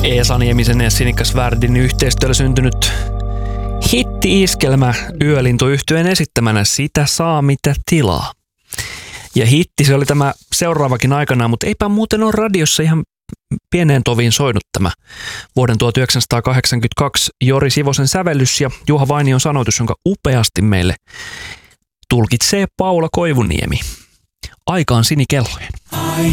Esa Niemisen ja Sinikka Svärdin yhteistyöllä syntynyt hitti-iskelmä Yölintu-yhtyeen esittämänä Sitä saa mitä tilaa. Ja hitti se oli tämä seuraavakin aikanaan, mutta eipä muuten ole radiossa ihan pieneen toviin soinut tämä vuoden 1982 Jori Sivosen sävellys ja Juha Vainion sanoitus, jonka upeasti meille tulkitsee Paula Koivuniemi. Aikaan sinikellojen.